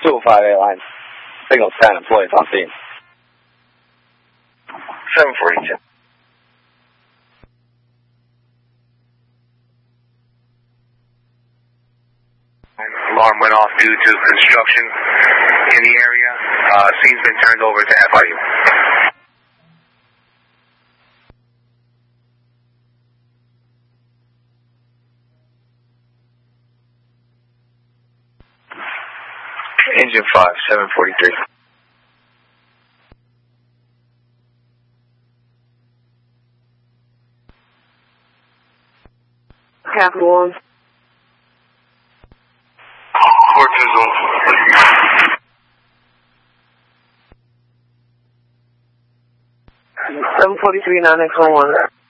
258 line. Signal 10, employees on scene. 742. Alarm went off due to construction in the area. Scene's been turned over to FIU. Engine 5, 743. Capital 1. 743 9X11.